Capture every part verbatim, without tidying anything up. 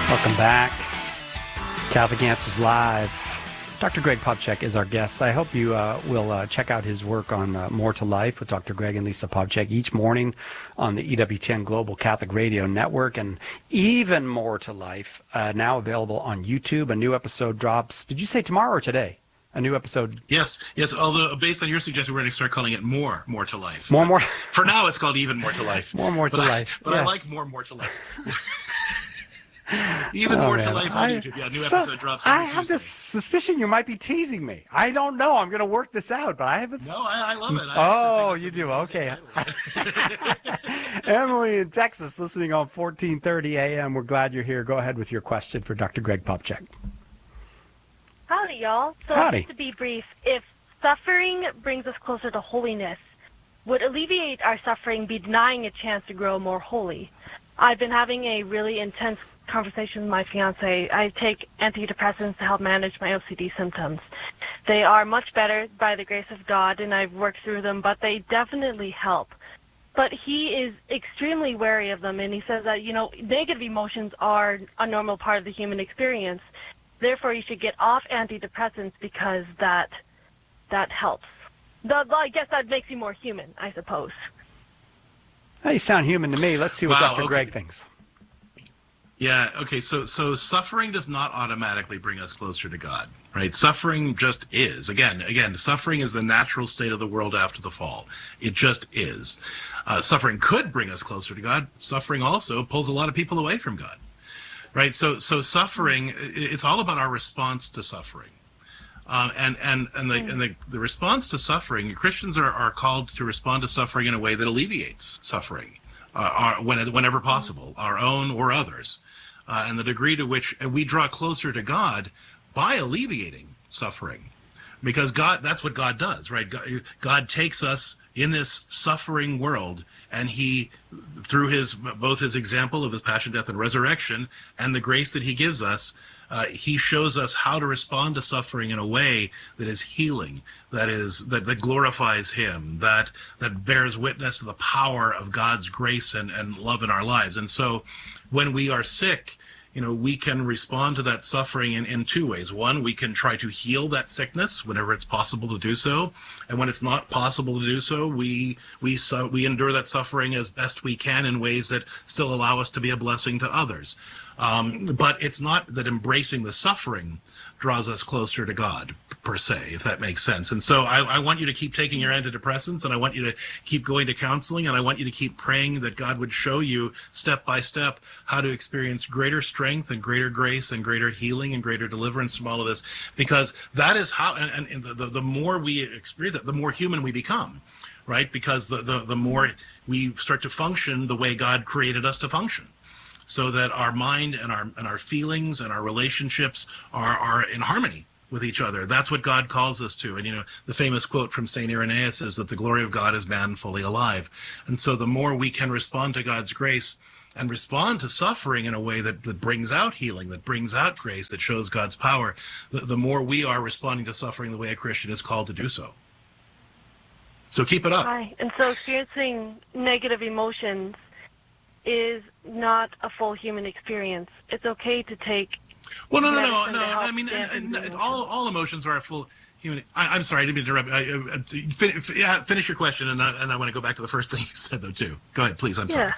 Welcome back. Catholic Answers Live. Doctor Greg Popcak is our guest. I hope you uh, will uh, check out his work on uh, More to Life with Doctor Greg and Lisa Popcak each morning on the E W ten Global Catholic Radio Network, and Even More to Life, uh, now available on YouTube. A new episode drops, did you say tomorrow or today? A new episode? Yes, yes. Although based on your suggestion, we're going to start calling it More, More to Life. More, More. For now, it's called Even More to Life. More, More to but Life. I, but yes. I like More, More to Life. Even oh, More man. to Life on I, YouTube. Yeah, new so, episode drops. I have Tuesday. this suspicion you might be teasing me. I don't know. I'm going to work this out, but I have a... No, I, I love it. I oh, you do? Okay. Emily in Texas, listening on fourteen thirty A M. We're glad you're here. Go ahead with your question for Doctor Greg Popcak. Howdy, y'all. So Howdy. just to be brief, if suffering brings us closer to holiness, would alleviate our suffering be denying a chance to grow more holy? I've been having a really intense conversation with my fiance. I take antidepressants to help manage my O C D symptoms. They are much better by the grace of God, and I've worked through them, but they definitely help. But he is extremely wary of them, and he says that, you know, negative emotions are a normal part of the human experience. Therefore, you should get off antidepressants because that that helps. The, I guess that makes you more human, I suppose. Well, you sound human to me. Let's see what Wow, Doctor okay. Greg thinks. Yeah, okay, so so suffering does not automatically bring us closer to God, right? Suffering just is. Again, again, suffering is the natural state of the world after the fall. It just is. Uh, suffering could bring us closer to God. Suffering also pulls a lot of people away from God, right? So so suffering, it's all about our response to suffering. Um, and and, and, the, and the, the response to suffering, Christians are, are called to respond to suffering in a way that alleviates suffering, uh, our, when, whenever possible, our own or others. Uh, and the degree to which we draw closer to God by alleviating suffering, because God, that's what God does, right? God, God takes us in this suffering world, and he, through his, both his example of his passion, death, and resurrection, and the grace that he gives us, uh, he shows us how to respond to suffering in a way that is healing, that is, that, that glorifies him, that, that bears witness to the power of God's grace and, and love in our lives. And so, when we are sick, you know, we can respond to that suffering in, in two ways. One, we can try to heal that sickness whenever it's possible to do so. And when it's not possible to do so, we we so, we endure that suffering as best we can in ways that still allow us to be a blessing to others. Um, but it's not that embracing the suffering draws us closer to God, per se, if that makes sense. And so I, I want you to keep taking your antidepressants, and I want you to keep going to counseling, and I want you to keep praying that God would show you step by step how to experience greater strength and greater grace and greater healing and greater deliverance from all of this, because that is how, and, and the, the more we experience it, the more human we become, right? Because the, the, the more we start to function the way God created us to function, so that our mind and our and our feelings and our relationships are, are in harmony with each other. That's what God calls us to. And, you know, the famous quote from Saint Irenaeus is that the glory of God is man fully alive. And so the more we can respond to God's grace and respond to suffering in a way that, that brings out healing, that brings out grace, that shows God's power, the, the more we are responding to suffering the way a Christian is called to do so. So keep it up. Hi. And so experiencing negative emotions is not a full human experience. It's okay to take Well, no, no, no, medicine no. to help I mean, and, dampen and, the and emotions. all all emotions are a full human. I, I'm sorry, I didn't mean to interrupt. I, I, fin, fin, yeah, finish your question, and I, and I want to go back to the first thing you said, though, too. Go ahead, please. I'm sorry. Yeah.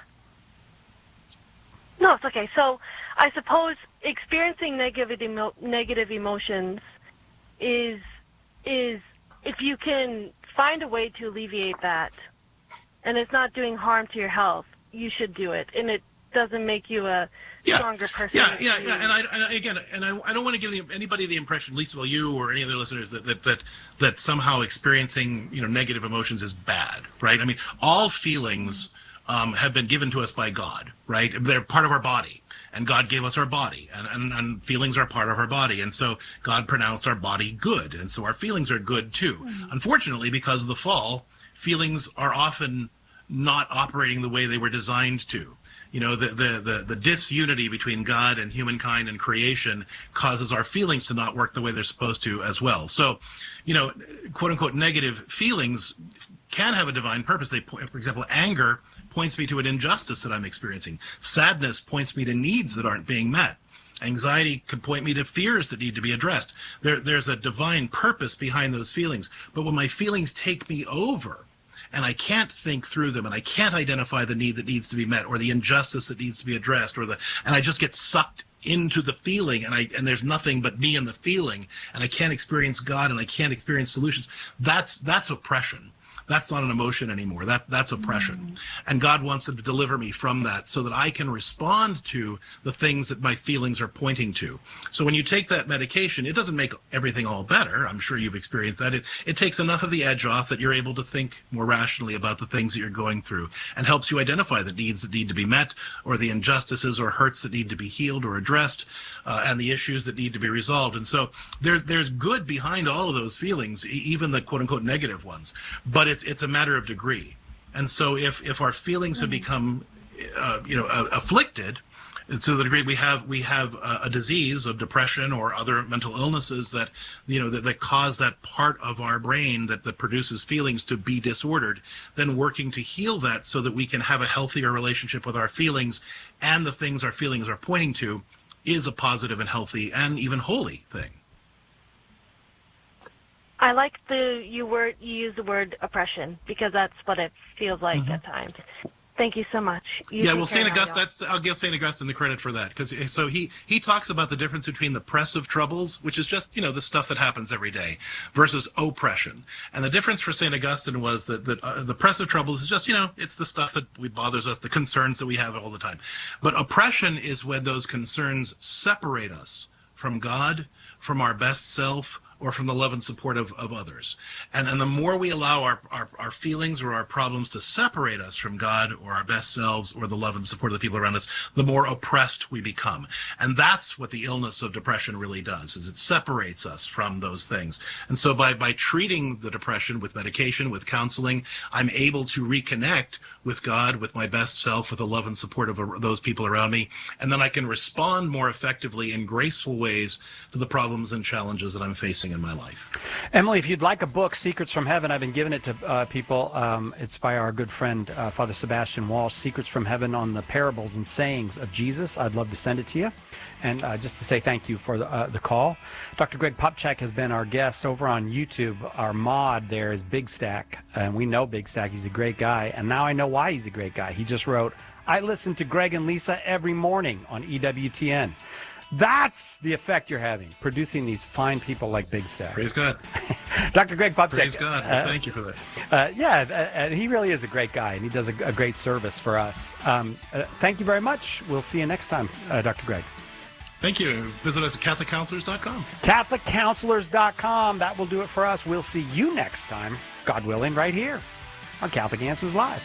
No, it's okay. So I suppose experiencing negative emo- negative emotions is is if you can find a way to alleviate that, and it's not doing harm to your health, you should do it, and it doesn't make you a Yeah. stronger person. Yeah, yeah, yeah. And I, and I again, and I, I don't want to give the, anybody the impression, least of all you or any other listeners, that, that that that somehow experiencing, you know, negative emotions is bad, right? I mean, all feelings um, have been given to us by God, right? They're part of our body, and God gave us our body, and, and, and feelings are part of our body, and so God pronounced our body good, and so our feelings are good too. Mm-hmm. Unfortunately, because of the fall, feelings are often not operating the way they were designed to. You know, the, the, the, the disunity between God and humankind and creation causes our feelings to not work the way they're supposed to as well. So, you know, quote unquote negative feelings can have a divine purpose. They, for example, anger points me to an injustice that I'm experiencing. Sadness points me to needs that aren't being met. Anxiety could point me to fears that need to be addressed. There, there's a divine purpose behind those feelings. But when my feelings take me over, and I can't think through them, and I can't identify the need that needs to be met, or the injustice that needs to be addressed, or the, and I just get sucked into the feeling, and I and there's nothing but me and the feeling, and I can't experience God, and I can't experience solutions. That's that's oppression. That's not an emotion anymore. That that's oppression. Mm. And God wants to deliver me from that so that I can respond to the things that my feelings are pointing to. So when you take that medication, it doesn't make everything all better. I'm sure you've experienced that. It it takes enough of the edge off that you're able to think more rationally about the things that you're going through, and helps you identify the needs that need to be met, or the injustices or hurts that need to be healed or addressed, uh, and the issues that need to be resolved. And so there's there's good behind all of those feelings, even the quote unquote negative ones. But it's It's a matter of degree. And so if, if our feelings have become, uh, you know, uh, afflicted to the degree we have we have a, a disease of depression or other mental illnesses that, you know, that, that cause that part of our brain that, that produces feelings to be disordered, then working to heal that so that we can have a healthier relationship with our feelings and the things our feelings are pointing to is a positive and healthy and even holy thing. I like the you word you use the word oppression, because that's what it feels like mm-hmm. at times. Thank you so much. You yeah, well, Saint Augustine. That's I'll give Saint Augustine the credit for that, because so he he talks about the difference between the press of troubles, which is just you know the stuff that happens every day, versus oppression. And the difference for Saint Augustine was that that uh, the press of troubles is just you know it's the stuff that we bothers us, the concerns that we have all the time. But oppression is when those concerns separate us from God, from our best self, or from the love and support of, of others. And and the more we allow our, our, our feelings or our problems to separate us from God or our best selves or the love and support of the people around us, the more oppressed we become. And that's what the illness of depression really does, is it separates us from those things. And so by, by treating the depression with medication, with counseling, I'm able to reconnect with God, with my best self, with the love and support of those people around me. And then I can respond more effectively in graceful ways to the problems and challenges that I'm facing in my life. Emily, if you'd like a book, Secrets from Heaven, I've been giving it to uh, people. Um, it's by our good friend, uh, Father Sebastian Walsh, Secrets from Heaven on the parables and sayings of Jesus. I'd love to send it to you. And uh, just to say thank you for the, uh, the call. Doctor Greg Popcak has been our guest over on YouTube. Our mod there is Big Stack, and we know Big Stack. He's a great guy, and now I know why he's a great guy. He just wrote, I listen to Greg and Lisa every morning on E W T N. That's the effect you're having, producing these fine people like Big Stack. Praise God. Doctor Greg Popcak. Praise God. Well, uh, thank you for that. Uh, yeah, and he really is a great guy, and he does a, a great service for us. Um, uh, thank you very much. We'll see you next time, uh, Doctor Greg. Thank you. Visit us at Catholic Counselors dot com. Catholic Counselors dot com. That will do it for us. We'll see you next time, God willing, right here on Catholic Answers Live.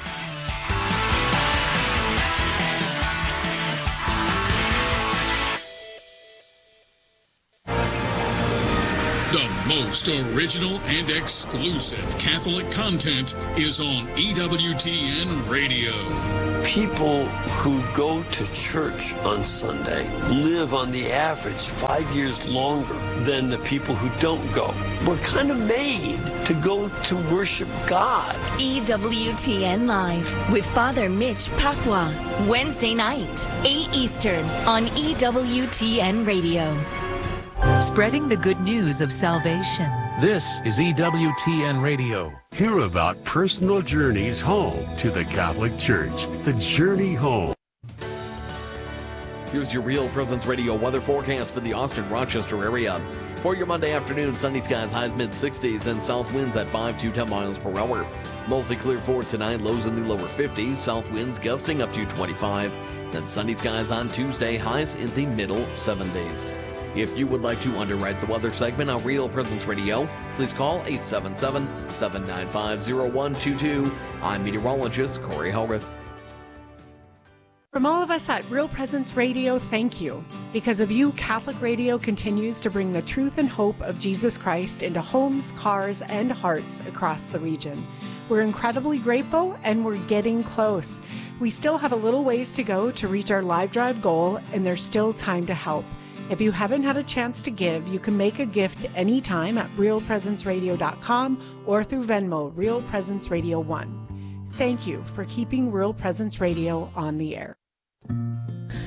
The most original and exclusive Catholic content is on E W T N Radio. People who go to church on Sunday live on the average five years longer than the people who don't go. We're kind of made to go to worship God. E W T N Live with Father Mitch Pacwa. Wednesday night, eight Eastern on E W T N Radio. Spreading the good news of salvation. This is E W T N Radio. Hear about personal journeys home to the Catholic Church. The Journey Home. Here's your Real Presence Radio weather forecast for the Austin-Rochester area. For your Monday afternoon, sunny skies, highs mid sixties, and south winds at five to ten miles per hour. Mostly clear for tonight, lows in the lower fifties, south winds gusting up to twenty-five. Then sunny skies on Tuesday, highs in the middle seventies. If you would like to underwrite the weather segment on Real Presence Radio, please call eight seven seven, seven nine five, zero one two two. I'm meteorologist Corey Hellrith. From all of us at Real Presence Radio, thank you. Because of you, Catholic Radio continues to bring the truth and hope of Jesus Christ into homes, cars, and hearts across the region. We're incredibly grateful, and we're getting close. We still have a little ways to go to reach our live drive goal, and there's still time to help. If you haven't had a chance to give, you can make a gift anytime at real presence radio dot com or through Venmo, Real Presence Radio one. Thank you for keeping Real Presence Radio on the air.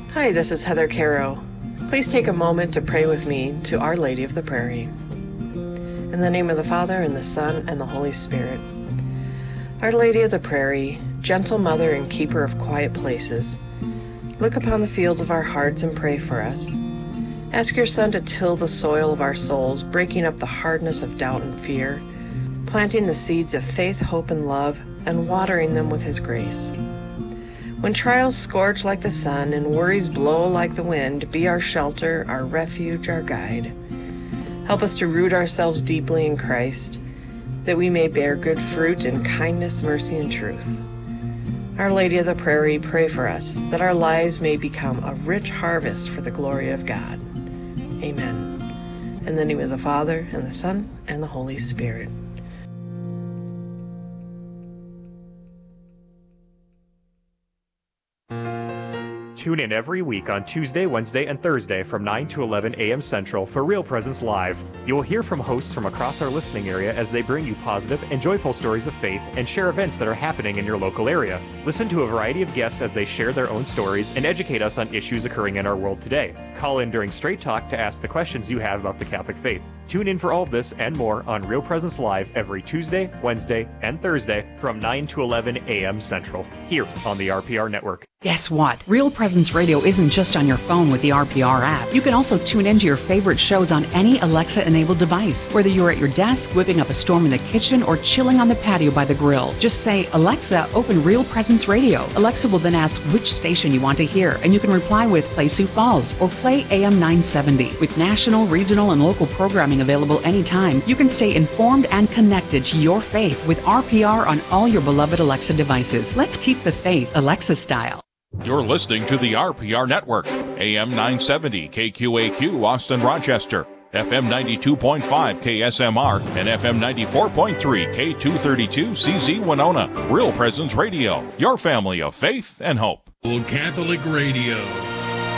Hi, this is Heather Caro. Please take a moment to pray with me to Our Lady of the Prairie. In the name of the Father, and the Son, and the Holy Spirit. Our Lady of the Prairie, gentle mother and keeper of quiet places, look upon the fields of our hearts and pray for us. Ask your Son to till the soil of our souls, breaking up the hardness of doubt and fear, planting the seeds of faith, hope, and love, and watering them with His grace. When trials scorch like the sun and worries blow like the wind, be our shelter, our refuge, our guide. Help us to root ourselves deeply in Christ, that we may bear good fruit in kindness, mercy, and truth. Our Lady of the Prairie, pray for us, that our lives may become a rich harvest for the glory of God. Amen. In the name of the Father, and the Son, and the Holy Spirit. Tune in every week on Tuesday, Wednesday, and Thursday from nine to eleven a.m. Central for Real Presence Live. You will hear from hosts from across our listening area as they bring you positive and joyful stories of faith and share events that are happening in your local area. Listen to a variety of guests as they share their own stories and educate us on issues occurring in our world today. Call in during Straight Talk to ask the questions you have about the Catholic faith. Tune in for all of this and more on Real Presence Live every Tuesday, Wednesday, and Thursday from nine to eleven a.m. Central, here on the R P R Network. Guess what? Real Presence Radio isn't just on your phone with the R P R app. You can also tune into your favorite shows on any Alexa-enabled device, whether you're at your desk, whipping up a storm in the kitchen, or chilling on the patio by the grill. Just say, Alexa, open Real Presence Radio. Alexa will then ask which station you want to hear, and you can reply with Play Sioux Falls or Play A M nine seventy. With national, regional, and local programming available anytime, you can stay informed and connected to your faith with R P R on all your beloved Alexa devices. Let's keep the faith Alexa style. You're listening to the R P R Network, A M nine seventy K Q A Q Austin Rochester, F M ninety-two point five K S M R, and F M ninety-four point three K two thirty-two C Z Winona. Real Presence Radio, your family of faith and hope. Catholic Radio.